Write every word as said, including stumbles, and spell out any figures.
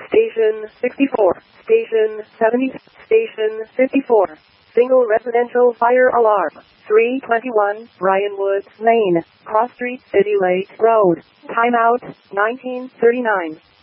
Station sixty-four. Station seventy. Station fifty-four. Single residential fire alarm. three twenty-one Ryanwood Lane, Cross Street, City Lake Road. Timeout, nineteen thirty-nine.